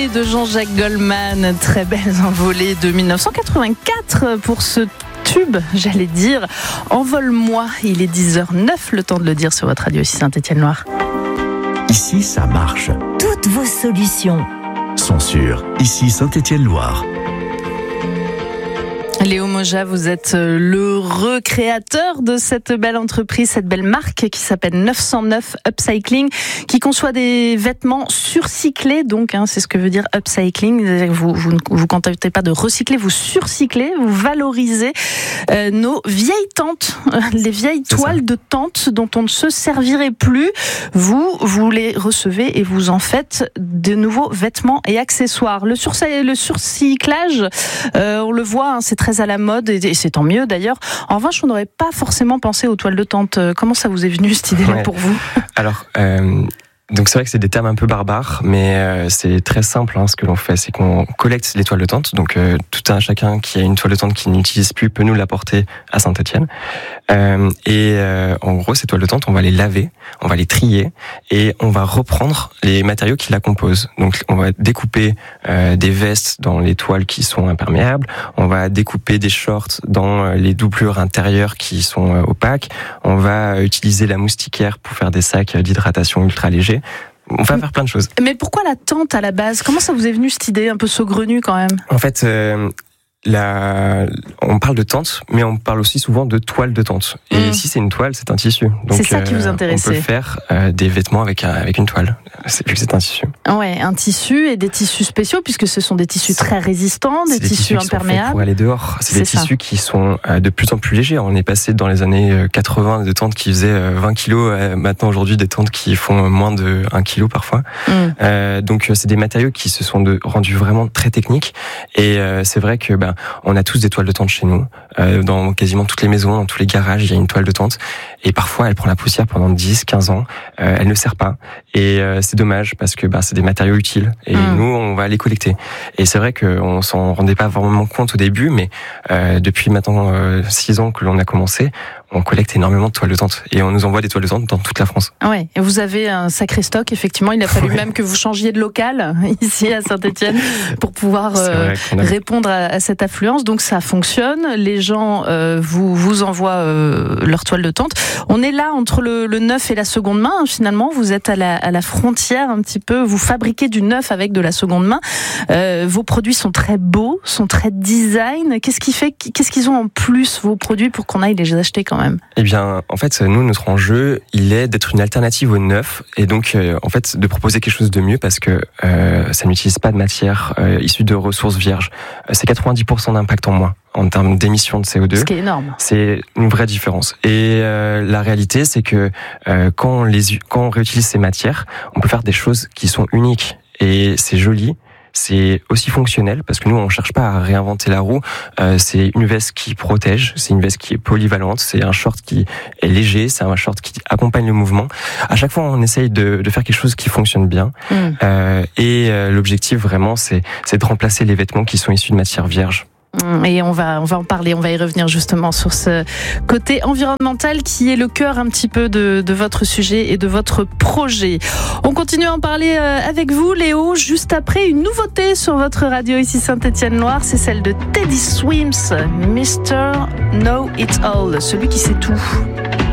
Envolées de Jean-Jacques Goldman. Très belles envolées de 1984 pour ce tube, j'allais dire. Envole-moi, il est 10h09, le temps de le dire sur votre radio ici Saint-Étienne-Loire. Ici, ça marche. Toutes vos solutions sont sûres. Ici, Saint-Étienne-Loire. Léo Moja, vous êtes le recréateur de cette belle entreprise, cette belle marque qui s'appelle 909 Upcycling, qui conçoit des vêtements surcyclés. Donc, c'est ce que veut dire upcycling. Vous ne vous contentez pas de recycler, vous surcyclez, vous valorisez nos vieilles tentes, les vieilles toiles de tentes dont on ne se servirait plus. Vous les recevez et vous en faites de nouveaux vêtements et accessoires. Le surcyclage, on le voit, c'est très à la mode et c'est tant mieux d'ailleurs. En revanche, on n'aurait pas forcément pensé aux toiles de tente. Comment ça vous est venu cette idée-là pour vous ? Alors, donc c'est vrai que c'est des termes un peu barbares, mais c'est très simple. Ce que l'on fait, c'est qu'on collecte les toiles de tente. Donc chacun qui a une toile de tente qu'il n'utilise plus peut nous l'apporter à Saint-Étienne. En gros, ces toiles de tente, on va les laver, on va les trier et on va reprendre les matériaux qui la composent. Donc on va découper des vestes dans les toiles qui sont imperméables, on va découper des shorts dans les doublures intérieures qui sont opaques, on va utiliser la moustiquaire pour faire des sacs d'hydratation ultra légers. On va faire plein de choses. Mais pourquoi la tente à la base ? Comment ça vous est venu cette idée un peu saugrenue quand même ? En fait, on parle de tente, mais on parle aussi souvent de toile de tente. Et si c'est une toile, c'est un tissu. Donc, c'est ça qui vous intéressait. On peut faire des vêtements avec une toile, vu que c'est un tissu. Ouais, un tissu et des tissus spéciaux, puisque ce sont des tissus très résistants, des tissus imperméables. Pour aller dehors, c'est des tissus qui sont de plus en plus légers. On est passé dans les années 80 de tentes qui faisaient 20 kilos, maintenant aujourd'hui des tentes qui font moins de 1 kilo parfois. Donc c'est des matériaux qui se sont rendus vraiment très techniques. Et c'est vrai que on a tous des toiles de tente chez nous. Dans quasiment toutes les maisons, dans tous les garages, il y a une toile de tente. Et parfois, elle prend la poussière pendant 10, 15 ans. Elle ne sert pas. Et c'est dommage parce que c'est des matériaux utiles. Et nous, on va les collecter. Et c'est vrai qu'on s'en rendait pas vraiment compte au début, mais depuis maintenant 6 ans que l'on a commencé, on collecte énormément de toiles de tente. Et on nous envoie des toiles de tente dans toute la France. Ouais. Et vous avez un sacré stock, effectivement. Il a fallu même que vous changiez de local ici à Saint-Étienne pour pouvoir répondre à cette affluence. Donc ça fonctionne. Les gens vous envoient leurs toiles de tente. On est là entre le neuf et la seconde main. Finalement, vous êtes à la frontière un petit peu. Vous fabriquez du neuf avec de la seconde main. Vos produits sont très beaux, sont très design. Qu'est-ce qu'ils ont en plus, vos produits, pour qu'on aille les acheter quand même ? Eh bien, en fait, nous, notre enjeu, il est d'être une alternative au neuf et donc, en fait, de proposer quelque chose de mieux parce que ça n'utilise pas de matière issue de ressources vierges. C'est 90% d'impact en moins en termes d'émissions de CO2. Ce qui est énorme. C'est une vraie différence. Et la réalité, c'est que quand on réutilise ces matières, on peut faire des choses qui sont uniques et c'est joli. C'est aussi fonctionnel parce que nous on cherche pas à réinventer la roue. C'est une veste qui protège, c'est une veste qui est polyvalente, c'est un short qui est léger, c'est un short qui accompagne le mouvement. À chaque fois on essaye de faire quelque chose qui fonctionne bien. L'objectif vraiment c'est de remplacer les vêtements qui sont issus de matières vierges. Et on va en parler, on va y revenir justement sur ce côté environnemental qui est le cœur un petit peu de votre sujet et de votre projet. On continue à en parler avec vous, Léo, juste après une nouveauté sur votre radio ici Saint-Étienne-Loire, c'est celle de Teddy Swims, Mr. Know It All, celui qui sait tout.